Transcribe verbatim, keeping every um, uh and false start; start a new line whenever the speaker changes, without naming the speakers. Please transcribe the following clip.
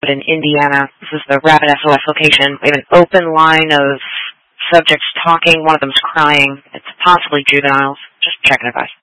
in Indiana. This is the Rapid S O S location. We have an open line of subjects talking. One of them's crying. It's possibly juveniles. Just checking, advice.